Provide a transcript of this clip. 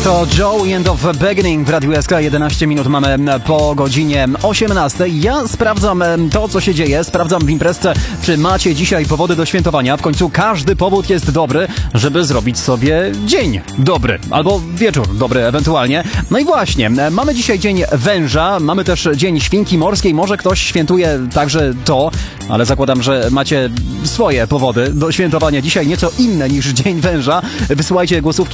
To Joe End of Beginning w Radiu SK. 11 minut mamy po godzinie 18. Ja sprawdzam to, co się dzieje. Sprawdzam w imprezce, czy macie dzisiaj powody do świętowania. W końcu każdy powód jest dobry, żeby zrobić sobie dzień dobry. Albo wieczór dobry ewentualnie. No i właśnie, mamy dzisiaj dzień węża. Mamy też dzień świnki morskiej. Może ktoś świętuje także to, ale zakładam, że macie swoje powody do świętowania dzisiaj, nieco inne niż dzień węża. Wysyłajcie głosówki